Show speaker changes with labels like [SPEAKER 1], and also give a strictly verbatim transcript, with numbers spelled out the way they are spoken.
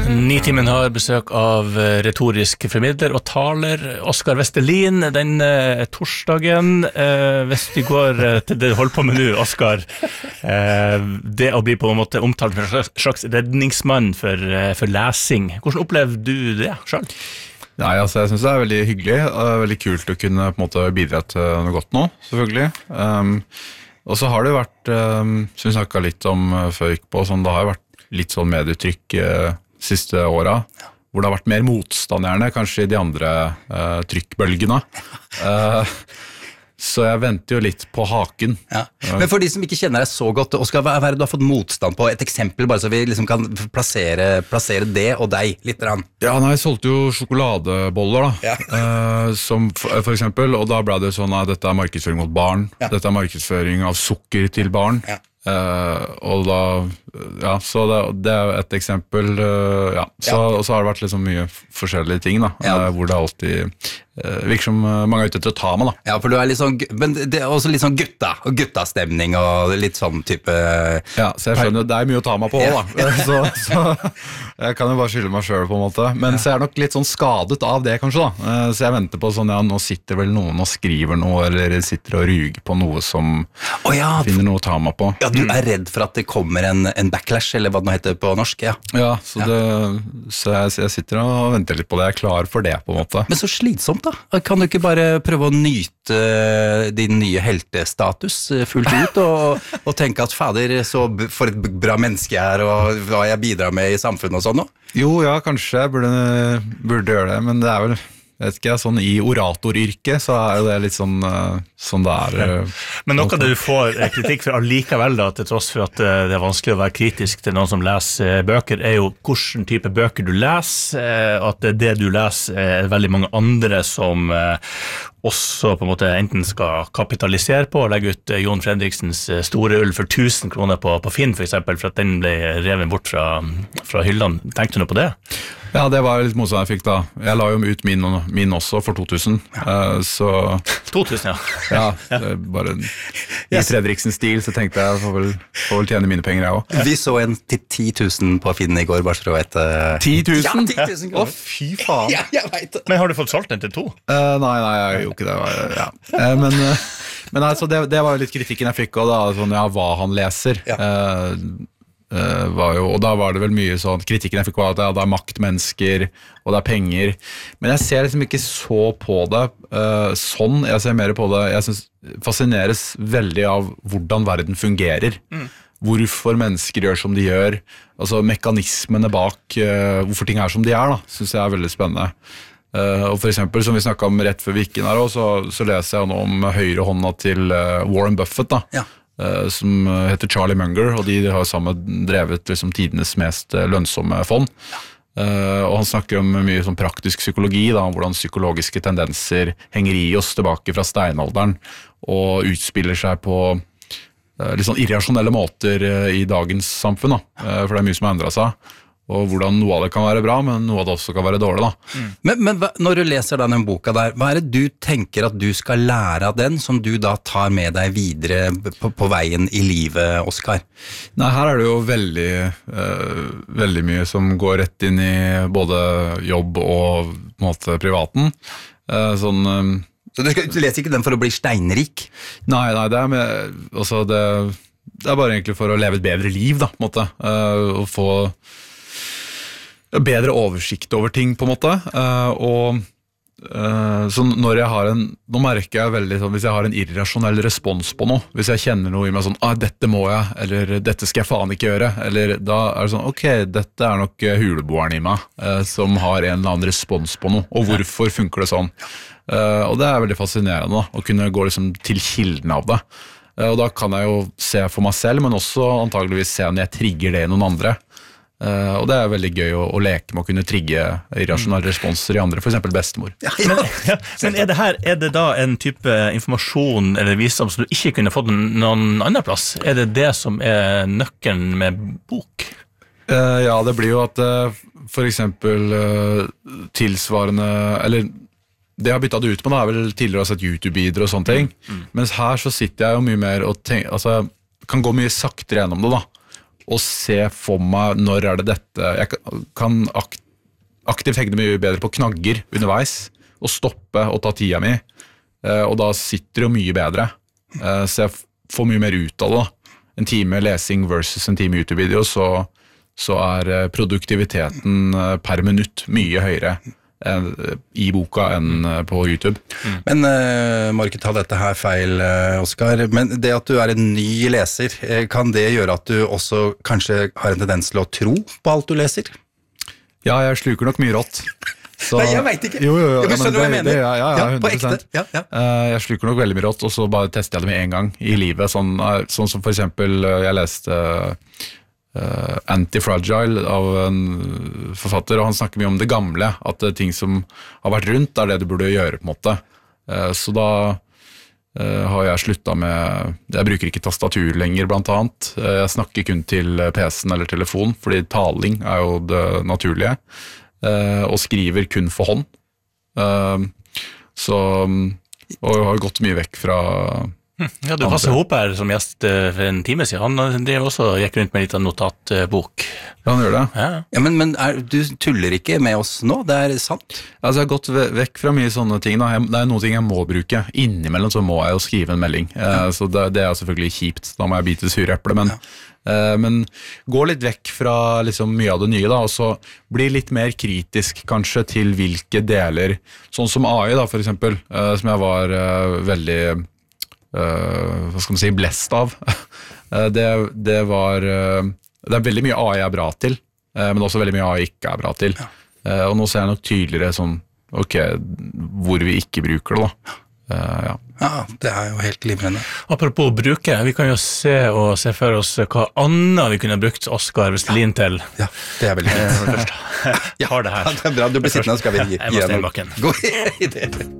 [SPEAKER 1] Nitimen har besøk av retorisk formidler og taler Oskar Vestelin den eh, torsdagen. Eh, hvis vi går eh, til det du holder på med nå, Oskar, eh, det å bli på en måte omtalt som en slags, slags redningsmann for, eh, for lesing. Hvordan opplever du det selv?
[SPEAKER 2] Nei, altså jeg synes det er veldig hyggelig, og veldig kult å kunne på en måte bidra til noe godt nå, selvfølgelig. Um, og så har det vært, um, som vi snakket litt om før jeg gikk på, sånn, det har vært litt sånn medietrykk uh, siste åra, hvor det har vært mer motstanderne, kanskje i de andre uh, trykkbølgene. Uh, så jeg venter jo litt på haken.
[SPEAKER 3] Ja. Men for de som ikke kjenner deg så godt, Oskar, hva er det du har fått motstand på? Et eksempel, bare så vi liksom kan plassere, plassere det og deg litt.
[SPEAKER 2] Ja, nei, jeg solgte jo sjokoladeboller da,
[SPEAKER 3] ja.
[SPEAKER 2] uh, som for, for eksempel, og da ble det sånn at dette er markedsføring mot barn, ja. Dette er markedsføring av sukker til barn. Ja. Uh, og da, ja, så det, det er et eksempel, uh, ja, så, ja. Og så har det vært liksom mye forskjellige ting da, ja. uh, hvor det alltid uh, virker som mange er ute til å ta med da.
[SPEAKER 3] Ja, for du er litt sånn, men det er også litt sånn gutta, og guttastemning og litt sånn type...
[SPEAKER 2] Ja, så jeg skjønner, det er mye å ta meg på ja. Da, så, så jeg kan jo bare skylde meg selv på en måte, men ja. Så jeg er nok litt sånn skadet av det kanskje da, uh, så jeg venter på sånn, ja, nå sitter vel noen og skriver noe, eller sitter og ruger på noe som
[SPEAKER 3] oh, ja.
[SPEAKER 2] Finner noe å ta meg på.
[SPEAKER 3] Ja, du er redd for at det kommer en, en backlash, eller hva det nå heter på norsk, ja.
[SPEAKER 2] Ja, så, det, så jeg, jeg sitter og venter litt på det, jeg er klar for det på en måte.
[SPEAKER 3] Men så slitsomt da, kan du ikke bare prøve å nyte din nye heltestatus fullt ut, og, og tenke at fader, så for et bra menneske jeg er, og hva jeg bidrar med i samfunnet og sånn nå?
[SPEAKER 2] Jo, ja, kanskje jeg burde, burde gjøre det, men det er vel... Jeg vet ikke, sånn i oratoryrket så er jo det litt sånn, sånn det er. Ja.
[SPEAKER 1] Men noe du får kritikk for allikevel da, til tross for at det er vanskelig å være kritisk til noen som leser bøker, er jo hvilken type bøker du leser, at det du leser er veldig mange andre som også på en måte enten skal kapitalisere på og legge ut Jon Fredriksens Store Ull for tusen kroner på, på Finn for eksempel, for at den ble revet bort fra, fra hyllene. Tenkte du noe på det?
[SPEAKER 2] Ja, det var litt motstand jeg fikk da. Jeg la jo ut min, min også for to tusen. Uh, så...
[SPEAKER 1] to tusen, ja.
[SPEAKER 2] Ja, det er bare i Fredriksens stil, så tenkte jeg får vel, får vel tjene mine penger jeg også.
[SPEAKER 3] Vi så en til ti tusen på Finn i går, bare for å vite...
[SPEAKER 2] ti tusen?
[SPEAKER 3] Ja, ti tusen kroner.
[SPEAKER 2] Å, fy faen.
[SPEAKER 3] Ja, jeg vet det.
[SPEAKER 1] Men har du fått solgt den til to?
[SPEAKER 2] Uh, nei, nei, jeg gjorde ikke det. Ja. Uh, men uh, men altså, det, det var jo litt kritikken jeg fikk, og da, sånn, ja, hva han leser. Ja. Uh, Uh, var jo, og da var det vel mye sånn kritikken jeg fikk var at ja, det er maktmennesker og det er penger, men jeg ser liksom ikke så på det uh, sånn, jeg ser mer på det jeg synes fascineres veldig av hvordan verden fungerer, mm. hvorfor mennesker gjør som de gjør, altså mekanismene bak uh, hvorfor ting er som de er da, synes jeg er veldig spennende. Uh, og for eksempel, som vi snakket om rett før vi gikk inn her også, så, så leser jeg nå om høyre hånda til uh, Warren Buffett da, ja. Uh, som heter Charlie Munger, og de har sammen drevet liksom, tidenes mest lønnsomme fond. Uh, og han snakker om mye sånn, praktisk psykologi, da, om hvordan psykologiske tendenser henger i oss tilbake fra steinalderen, og utspiller seg på uh, litt sånn irrasjonelle måter uh, i dagens samfunn, da, uh, for det er mye som har endret seg. Og hvordan noe av det kan være bra, men noe av det også kan være dårlig da.
[SPEAKER 3] Mm. Men, men hva, når du leser den boka der, hva er det du tenker at du skal lære av den, som du da tar med deg videre på, på veien i livet, Oskar?
[SPEAKER 2] Nei, her er det jo veldig, uh, veldig mye som går rett inn i både jobb og på en måte privaten. Uh, sånn... Um,
[SPEAKER 3] Så du, skal, du leser ikke den for å bli steinrik?
[SPEAKER 2] Nei, nei, det er med, altså det, det er bare egentlig for å leve et bedre liv da, på en måte, uh, og få bedre oversikt over ting på en måte, uh, og uh, så når jeg har en, nå merker jeg veldig sånn, hvis jeg har en irrasjonell respons på noe, hvis jeg kjenner noe i meg sånn, ah, dette må jeg, eller dette skal jeg faen ikke gjøre, eller da er det sånn, ok, dette er nok huleboeren i meg, uh, som har en eller annen respons på noe, og hvorfor funker det sånn? Uh, og det er veldig fascinerende da, å kunne gå liksom til kilden av det, uh, og da kan jeg jo se for meg selv, men også antageligvis se når jeg trigger det i noen andre. Uh, og det er veldig gøy å, å leke med å kunne trigge irrasjonelle responser i andre, for eksempel bestemor.
[SPEAKER 1] Ja, ja. Men, ja, men er det her, er det da en type informasjon eller visdom som du ikke kunne fått noen annen plass? Er det det som er nøkkelen med bok?
[SPEAKER 2] Uh, ja, det blir jo at uh, for eksempel uh, tilsvarende, eller det jeg har byttet det ut med da, er vel tidligere å ha sett YouTube-videoer og sånne ting, mm. Mm. mens her så sitter jeg jo mye mer og tenker, altså, kan gå mye saktere gjennom det da, å se for meg når er det dette. Jeg kan akt, aktivt henge mye bedre på knagger underveis, og stoppe og ta tida mi, og da sitter det jo mye bedre. Så jeg får mye mer ut av det. En time lesing versus en time YouTube-video, så, så er produktiviteten per minutt mye høyere i boka enn på YouTube.
[SPEAKER 3] Mm. Men uh, må ikke ta dette her feil, uh, Oskar, men det at du er en ny leser, uh, kan det gjøre at du også kanskje har en tendens til å tro på alt du leser?
[SPEAKER 2] Ja, jeg sluker nok mye rått. Så,
[SPEAKER 3] Nei, jeg vet ikke.
[SPEAKER 2] Jo, jo, jo.
[SPEAKER 3] Jeg skjønner hva jeg mener.
[SPEAKER 2] Det, ja, ja,
[SPEAKER 3] ja,
[SPEAKER 2] hundre prosent.
[SPEAKER 3] på ekte. Ja, ja.
[SPEAKER 2] Uh, jeg sluker nok veldig mye rått, og så bare tester jeg det med en gang i livet. Sånn, uh, sånn som for eksempel, uh, jeg leste uh, Uh, Anti-Fragile av en forfatter, og han snakker mye om det gamle, at det ting som har vært rundt er det du burde gjøre på en måte. Uh, så da uh, har jeg sluttet med, jeg bruker ikke tastatur lenger blant annet, uh, jeg snakker kun til P C-en eller telefon, fordi taling er jo det naturlige, uh, og skriver kun for hånd. Uh, så, og jeg har gått mye vekk fra
[SPEAKER 1] Ja, du Hasse Hope her som gjest for en time siden. Han drev også gikk rundt med en liten notatbok.
[SPEAKER 2] Ja, han gjør det.
[SPEAKER 1] Ja,
[SPEAKER 3] ja men, men er, du tuller ikke med oss nå, det er sant?
[SPEAKER 2] Altså, jeg har gått vekk fra mye sånne ting. Da. Det er noen ting jeg må bruke. Innimellom så må jeg jo skrive en melding. Ja. Så det, det er selvfølgelig kjipt. Da må jeg bite sure eple. Men, ja. men gå litt vekk fra liksom, mye av det nye, da, og så bli litt mer kritisk kanskje til hvilke deler, sånn som A I da, for eksempel, som jeg var veldig Uh, hva skal man si, blest av. uh, det, det var uh, det er veldig mye A I er bra til, uh, men også veldig mye A I ikke er bra til. Ja. Uh, og nå ser jeg nok tydeligere sånn, ok, hvor vi ikke bruker det da. Uh, ja.
[SPEAKER 3] ja, det er jo helt glimrende.
[SPEAKER 1] Apropos bruke, vi kan jo se og se for oss hva annet vi kunne brukt Oskar Vestelin til.
[SPEAKER 3] Ja, det er veldig fint.
[SPEAKER 1] Jeg har det her.
[SPEAKER 3] Ja, det er bra, du blir sittende, skal vi gi,
[SPEAKER 1] gi
[SPEAKER 3] gjennom. Gå i det.